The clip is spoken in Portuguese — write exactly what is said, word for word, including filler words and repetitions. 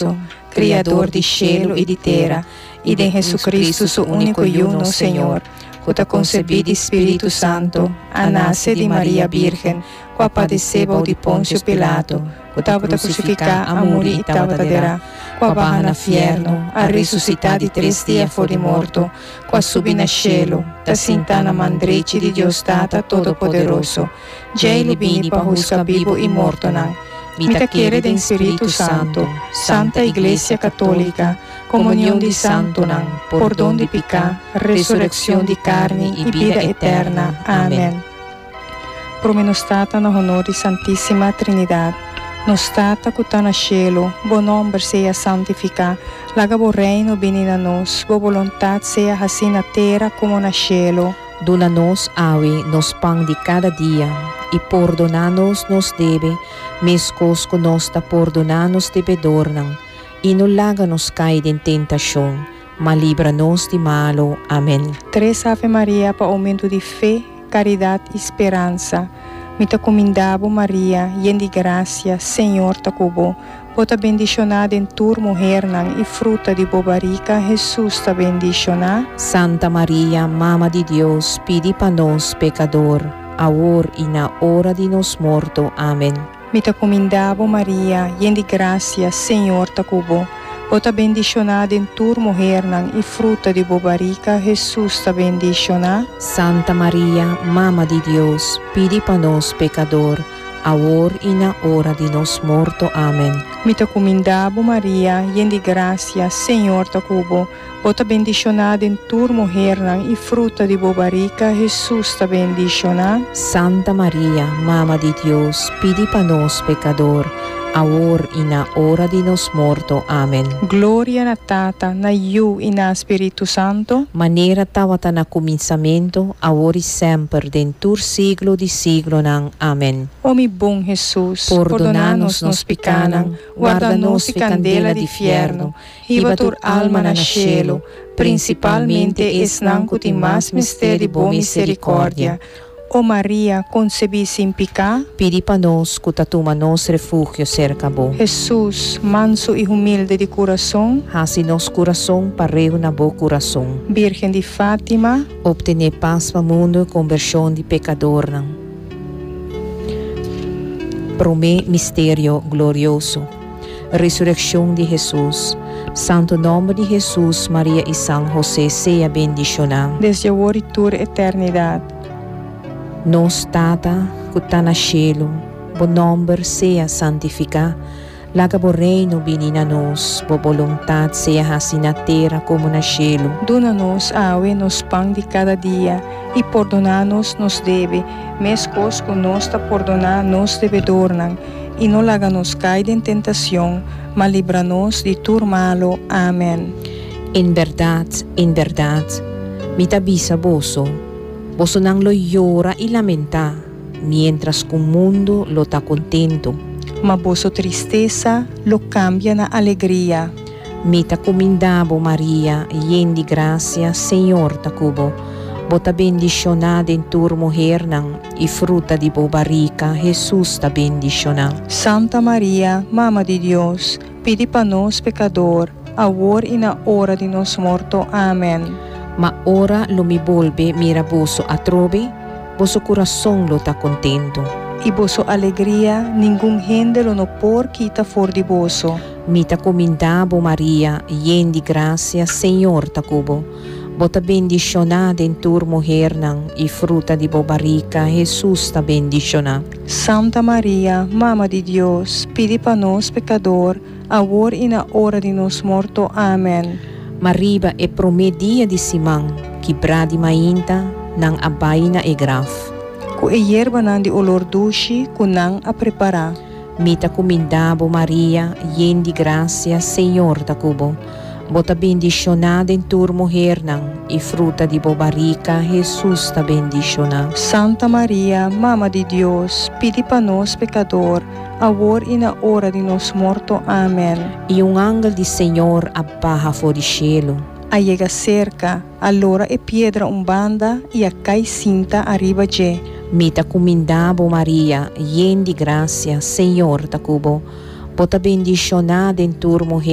universo, Criador de cielo e de terra, e de Jesucristo, su único y uno Señor, que concebido Espírito Santo, a nasce de Maria Virgem, que padeceu de Pôncio Pilato, que estava crucificado, a morrer e estava derá, que barra na fierno, a ressuscitar de três dias fora morto, que subi na cielo, da senta na mandrete de Deus Tata Todo-Poderoso, já ele vini para buscar vivo e morto não. Mita quiere de Espírito Santo, Santa Iglesia Católica, comunhão de santo nan, perdão de pecado, ressurreição de carne e vida eterna. Amém. Pro me nostata na honor de Santíssima Trinidade, nostata que está no cielo, bo nome seja santificado, laga bo reino vini na nós, bo vontade seja assim na terra como na cielo. Dona-nos, awe, nos pão de cada dia, e perdonar-nos nos deve, mescos que nós ta perdonar-nos devedor não, e não laga-nos cair em tentação, mas livra-nos de malo. Amém. Três Ave Maria para aumento de fé, caridade e esperança. Me te comendavo Maria, yen de graça, Senhor ta cubo, pota bendicionada em tur mulher nan, e fruta de bobarica, Jesus ta bendicionada. Santa Maria, Mama de Deus, pedi para nós, pecador, agora e na hora de nos morto. Amém. Me te comendavo Maria, yen de graça, Senhor ta cubo, pota bendicionada em tur mulher nan, e fruta de bobarica, Jesus ta bendicionada. Santa Maria, Mama de Deus, pedi para nós, pecador, agora e na hora de nos morto. Amém. Me te comendavo Maria, yen de graça, Senhor ta cubo, pota bendicionada em tur mulher nan, e fruta de bobarica, Jesus ta bendicionada. Santa Maria, Mama de Deus, pedi para nós, pecador, agora e na hora de nos morto. Amém. Glória na Tata, na Iu e na Espírito Santo, maneira tawata na começamento, agora e sempre, dentur siglo de siglo nang. Amém. O mi bom Jesus, perdonanos nos pecanan, guarda-nos de candela de fierno, riba tur alma na cielo, principalmente es nanco de mais mistério de boa misericórdia. O Maria, concebida sem pecado, pedi para nós que tatuma nos refúgio cerca bo. Jesus, manso e humilde de coração, hasi nos coração pareu na bo coração. Virgem de Fátima, obtener paz para o mundo e conversão de pecador. Promê mistério glorioso, ressurreição de Jesus. Santo nome de Jesus, Maria e São José seja bendicionado. Desde agora e toda eternidade. Nos Tata, que está na cielo, bo nome seja santificado, laga bo reino vini na nos, bo vontade seja assim na terra como na cielo. Dona-nos, awe, nos pão de cada dia, e perdonar-nos nos deve, mescos que nós ta perdonar nos devedor nan, e não laga-nos cair em tentação, mas livra-nos de tur malo. Amém. Em verdade, em verdade, me tabisa boso, boso nang lo llora y lamenta, mientras que o mundo lo está contento. Ma boso tristeza lo cambia na alegria. Mita comendabo Maria, yen de gracia, Senhor ta cubo, bota bendicionada em tur mulher nang, e fruta de bobarica, Jesus ta bendicionada. Santa Maria, Mama de Deus, pedi para nós pecador, agora e na hora de nos morto. Amém. Ma ora lo mi volve mira boso a trove, boso coração lo tá contento. E boso alegria, ninguém gente lo no por quita for de boso. Mita comendabo Maria, yen de gracia, Senhor ta cubo, bota bendicionada em tur mulher nang, e fruta de bobarica, Jesus ta bendicionada. Santa Maria, Mama de Deus, pedi para nós pecador, agora e na hora de nos morto. Amém. Mariba e promedia de Simão, que bradi mainta, nang abaina e graf. Ku e yerba nan de olor dushi, ku nang a preparar. Mita comendabo Maria, yen de gracia, Senhor ta cubo, bota bendicionada em tur mulher nang, e fruta de bobarica, Jesus ta bendicionada. Santa Maria, Mama de Deus, pedi para nós pecador, agora e na hora de nos morto. Amém. E um ángel de Senhor abaja fora do cielo. A llega cerca, allora e piedra umbanda e a cai cinta arriba je. Mita comendabo Maria, yen de gracia, Senhor ta cubo, bota bendicionada em tur mulher